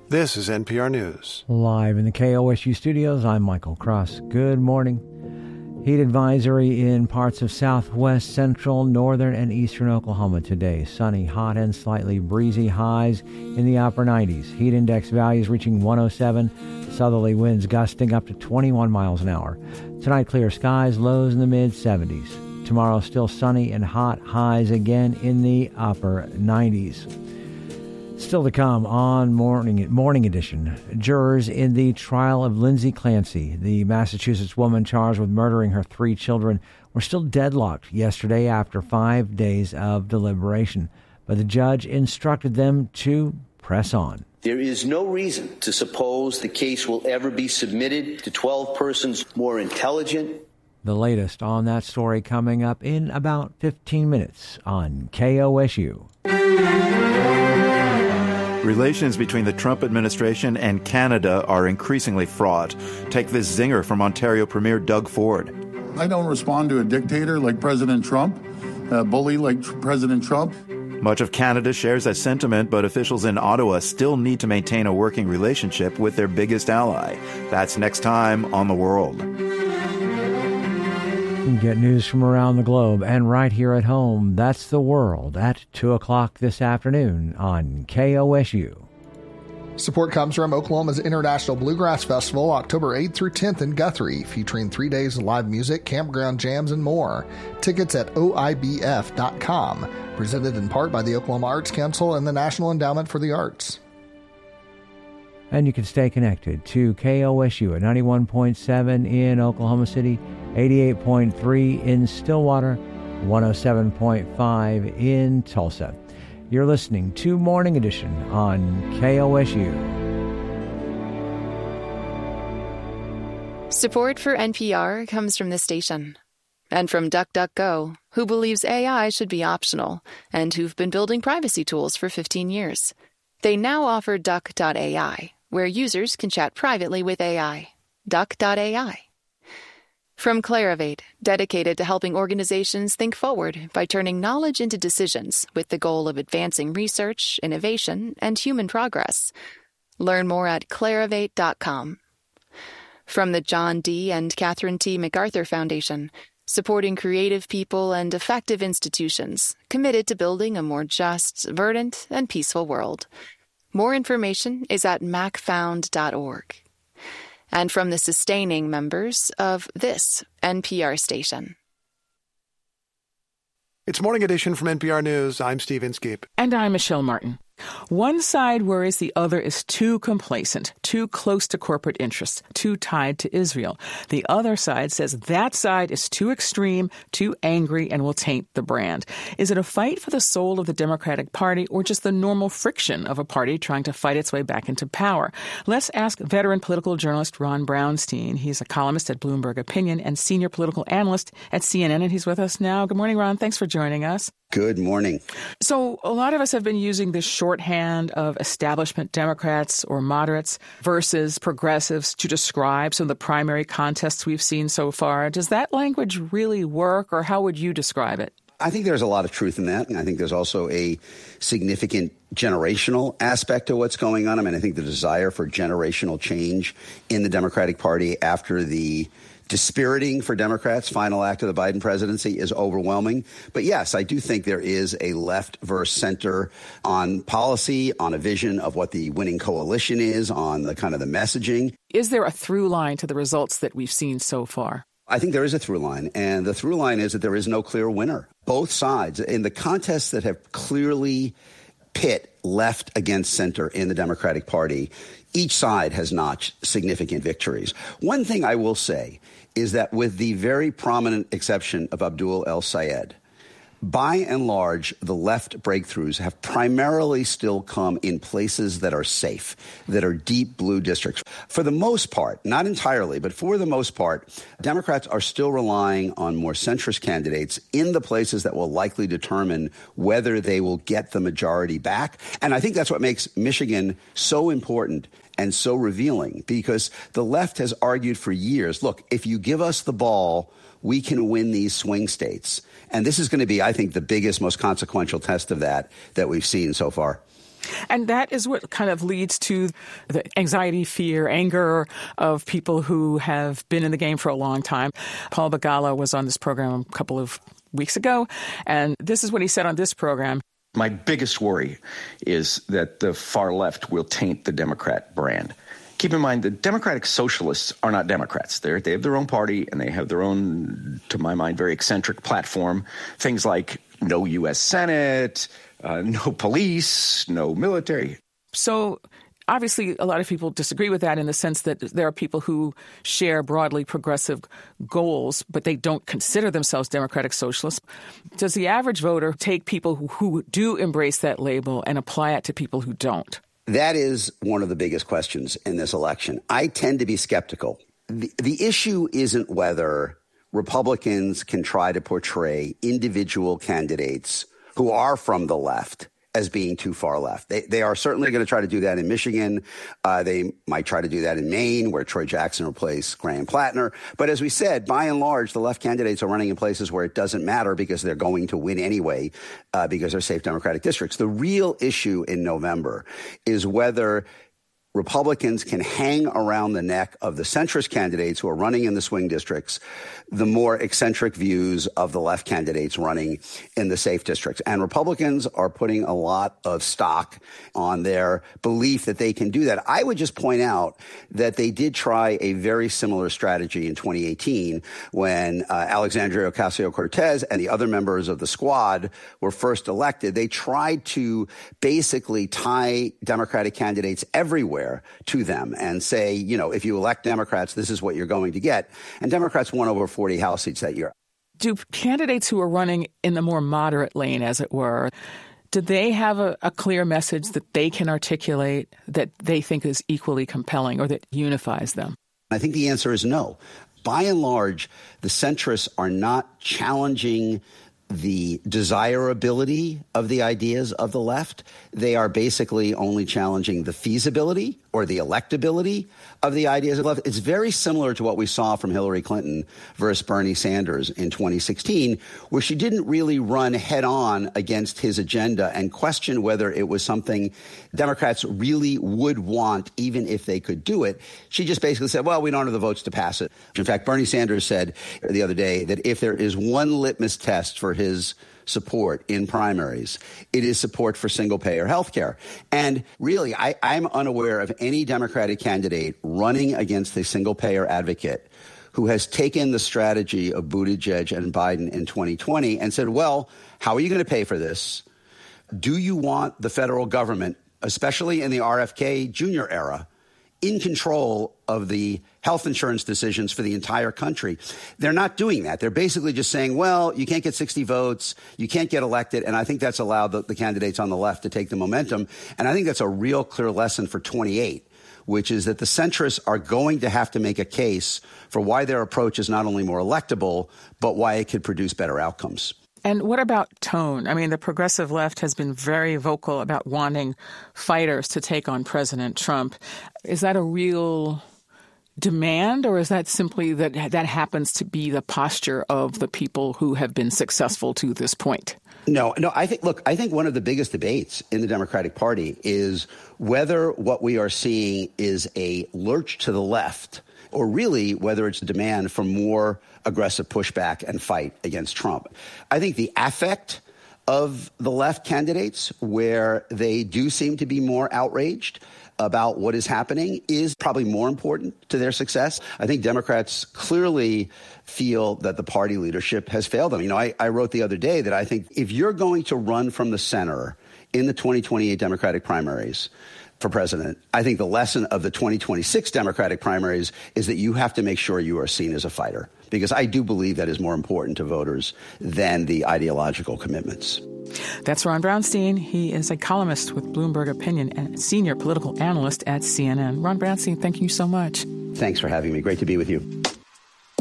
This is NPR News. Live in the KOSU studios, I'm Michael Cross. Good morning. Heat advisory in parts of southwest, central, northern, and eastern Oklahoma today. Sunny, hot, and slightly breezy, highs in the upper 90s. Heat index values reaching 107. Southerly winds gusting up to 21 miles an hour. Tonight, clear skies, lows in the mid-70s. Tomorrow, still sunny and hot, highs again in the upper 90s. Still to come on Morning Edition. Jurors in the trial of Lindsay Clancy, the Massachusetts woman charged with murdering her 3 children, were still deadlocked yesterday after 5 days of deliberation. But the judge instructed them to press on. There is no reason to suppose the case will ever be submitted to 12 persons more intelligent. The latest on that story coming up in about 15 minutes on KOSU. Relations between the Trump administration and Canada are increasingly fraught. Take this zinger from Ontario Premier Doug Ford. I don't respond to a dictator like President Trump, a bully like President Trump. Much of Canada shares that sentiment, but officials in Ottawa still need to maintain a working relationship with their biggest ally. That's next time on The World. Get news from around the globe and right here at home. That's The World at 2 o'clock this afternoon on KOSU. Support comes from Oklahoma's International Bluegrass Festival, October 8th through 10th in Guthrie, featuring 3 days of live music, campground jams, and more. Tickets at oibf.com. Presented in part by the Oklahoma Arts Council and the National Endowment for the Arts. And you can stay connected to KOSU at 91.7 in Oklahoma City, 88.3 in Stillwater, 107.5 in Tulsa. You're listening to Morning Edition on KOSU. Support for NPR comes from this station and from DuckDuckGo, who believes AI should be optional and who've been building privacy tools for 15 years. They now offer Duck.ai, where users can chat privately with AI. Duck.ai. From Clarivate, dedicated to helping organizations think forward by turning knowledge into decisions with the goal of advancing research, innovation, and human progress. Learn more at clarivate.com. From the John D. and Catherine T. MacArthur Foundation, supporting creative people and effective institutions committed to building a more just, verdant, and peaceful world. More information is at macfound.org. And from the sustaining members of this NPR station. It's Morning Edition from NPR News. I'm Steve Inskeep. And I'm Michelle Martin. One side worries the other is too complacent, too close to corporate interests, too tied to Israel. The other side says that side is too extreme, too angry, and will taint the brand. Is it a fight for the soul of the Democratic Party or just the normal friction of a party trying to fight its way back into power? Let's ask veteran political journalist Ron Brownstein. He's a columnist at Bloomberg Opinion and senior political analyst at CNN, and he's with us now. Good morning, Ron. Thanks for joining us. Good morning. So a lot of us have been using this shorthand of establishment Democrats or moderates versus progressives to describe some of the primary contests we've seen so far. Does that language really work, or how would you describe it? I think there's a lot of truth in that. And I think there's also a significant generational aspect to what's going on. I mean, I think the desire for generational change in the Democratic Party after the dispiriting for Democrats final act of the Biden presidency is overwhelming. But yes, I do think there is a left versus center on policy, on a vision of what the winning coalition is, on the kind of the messaging. Is there a through line to the results that we've seen so far? I think there is a through line, and the through line is that there is no clear winner. Both sides, in the contests that have clearly pit left against center in the Democratic Party, each side has notched significant victories. One thing I will say is that with the very prominent exception of Abdul El-Sayed, by and large, the left breakthroughs have primarily still come in places that are safe, that are deep blue districts. For the most part, not entirely, but for the most part, Democrats are still relying on more centrist candidates in the places that will likely determine whether they will get the majority back. And I think that's what makes Michigan so important and so revealing, because the left has argued for years, look, if you give us the ball, we can win these swing states. And this is going to be, I think, the biggest, most consequential test of that we've seen so far. And that is what kind of leads to the anxiety, fear, anger of people who have been in the game for a long time. Paul Begala was on this program a couple of weeks ago, and this is what he said on this program. My biggest worry is that the far left will taint the Democrat brand. Keep in mind, the Democratic Socialists are not Democrats. They have their own party, and they have their own, to my mind, very eccentric platform. Things like no U.S. Senate, no police, no military. So obviously, a lot of people disagree with that in the sense that there are people who share broadly progressive goals, but they don't consider themselves democratic socialists. Does the average voter take people who do embrace that label and apply it to people who don't? That is one of the biggest questions in this election. I tend to be skeptical. The issue isn't whether Republicans can try to portray individual candidates who are from the left as being too far left. They are certainly going to try to do that in Michigan. They might try to do that in Maine, where Troy Jackson replaced Graham Plattner. But as we said, by and large, the left candidates are running in places where it doesn't matter because they're going to win anyway, because they're safe Democratic districts. The real issue in November is whether Republicans can hang around the neck of the centrist candidates who are running in the swing districts, the more eccentric views of the left candidates running in the safe districts. And Republicans are putting a lot of stock on their belief that they can do that. I would just point out that they did try a very similar strategy in 2018 when Alexandria Ocasio-Cortez and the other members of the squad were first elected. They tried to basically tie Democratic candidates everywhere to them and say, you know, if you elect Democrats, this is what you're going to get. And Democrats won over 40 House seats that year. Do candidates who are running in the more moderate lane, as it were, do they have a clear message that they can articulate that they think is equally compelling or that unifies them? I think the answer is no. By and large, the centrists are not challenging the desirability of the ideas of the left. They are basically only challenging the feasibility or the electability of the ideas of the left. It's very similar to what we saw from Hillary Clinton versus Bernie Sanders in 2016, where she didn't really run head on against his agenda and question whether it was something Democrats really would want, even if they could do it. She just basically said, well, we don't have the votes to pass it. In fact, Bernie Sanders said the other day that if there is one litmus test for his support in primaries, it is support for single-payer health care. And really, I'm unaware of any Democratic candidate running against a single-payer advocate who has taken the strategy of Buttigieg and Biden in 2020 and said, well, how are you going to pay for this? Do you want the federal government, especially in the RFK Jr. era, in control of the health insurance decisions for the entire country? They're not doing that. They're basically just saying, well, you can't get 60 votes, you can't get elected, and I think that's allowed the candidates on the left to take the momentum. And I think that's a real clear lesson for 28, which is that the centrists are going to have to make a case for why their approach is not only more electable, but why it could produce better outcomes. And what about tone? I mean, the progressive left has been very vocal about wanting fighters to take on President Trump. Is that a real demand, or is that simply that happens to be the posture of the people who have been successful to this point? No, I think one of the biggest debates in the Democratic Party is whether what we are seeing is a lurch to the left, or really whether it's a demand for more aggressive pushback and fight against Trump. I think the affect of the left candidates, where they do seem to be more outraged about what is happening, is probably more important to their success. I think Democrats clearly feel that the party leadership has failed them. You know, I wrote the other day that I think if you're going to run from the center in the 2028 Democratic primaries for president, I think the lesson of the 2026 Democratic primaries is that you have to make sure you are seen as a fighter, because I do believe that is more important to voters than the ideological commitments. That's Ron Brownstein. He is a columnist with Bloomberg Opinion and senior political analyst at CNN. Ron Brownstein, thank you so much. Thanks for having me. Great to be with you.